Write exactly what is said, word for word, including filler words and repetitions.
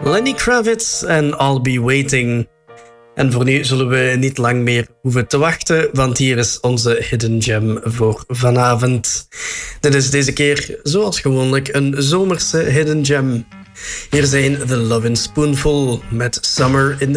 Lenny Kravitz en I'll Be Waiting. En voor nu zullen we niet lang meer hoeven te wachten, want hier is onze hidden gem voor vanavond. Dit is deze keer, zoals gewoonlijk, een zomerse hidden gem. Hier zijn The Lovin' Spoonful met Summer in the